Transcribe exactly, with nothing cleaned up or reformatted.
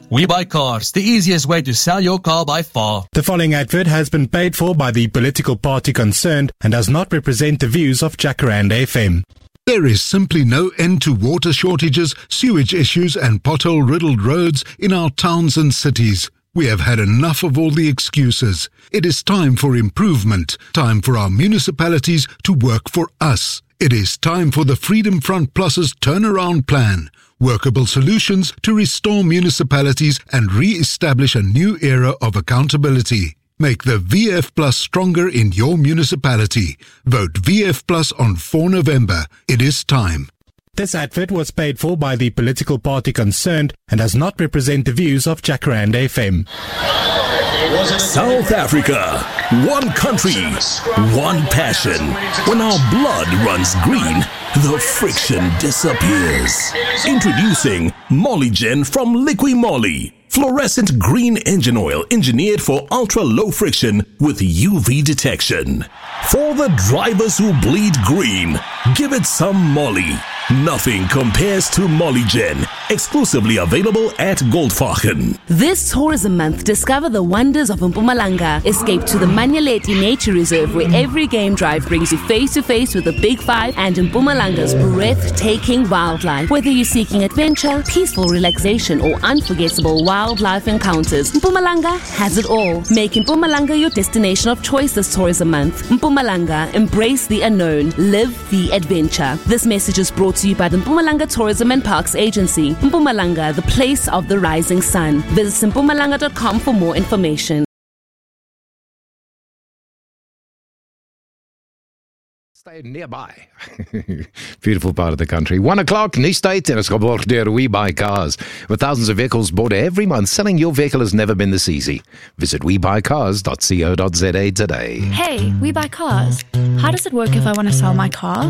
We Buy Cars, the easiest way to sell your car by far. The following advert has been paid for by the political party concerned and does not represent the views of Jacaranda F M. There is simply no end to water shortages, sewage issues and pothole-riddled roads in our towns and cities. We have had enough of all the excuses. It is time for improvement, time for our municipalities to work for us. It is time for the Freedom Front Plus's turnaround plan. Workable solutions to restore municipalities and re-establish a new era of accountability. Make the V F Plus stronger in your municipality. Vote V F Plus on the fourth of November. It is time. This advert was paid for by the political party concerned and does not represent the views of Jacaranda F M. South Africa, one country, one passion. When our blood runs green, the friction disappears. Introducing Mollygen from Liqui Moly. Fluorescent green engine oil engineered for ultra-low friction with U V detection. For the drivers who bleed green, give it some Molly. Nothing compares to Mollygen. Exclusively available at Goldfachen. This tourism month, discover the wonders of Mpumalanga. Escape to the Manyaleti Nature Reserve, where every game drive brings you face to face with the Big Five and Mpumalanga's breathtaking wildlife. Whether you're seeking adventure, peaceful relaxation, or unforgettable wildlife encounters, Mpumalanga has it all. Make Mpumalanga your destination of choice this tourism month. Mpumalanga, embrace the unknown, live the adventure. This message is brought to you by the Mpumalanga Tourism and Parks Agency. Mpumalanga, the place of the rising sun. Visit mpumalanga dot com for more information. Stay nearby. Beautiful part of the country. One o'clock, Nuusstate, and it's geborg deur We Buy Cars. With thousands of vehicles bought every month, selling your vehicle has never been this easy. Visit we buy cars dot co dot za today. Hey, We Buy Cars. How does it work if I want to sell my car?